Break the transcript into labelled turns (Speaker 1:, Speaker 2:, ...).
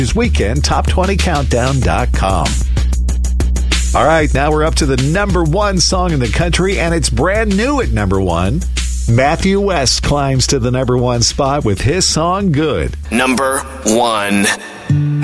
Speaker 1: Weekend Top20Countdown.com. All right, now we're up to the number one song in the country, and it's brand new at number one. Matthew West climbs to the number one spot with his song, Good.
Speaker 2: Number one.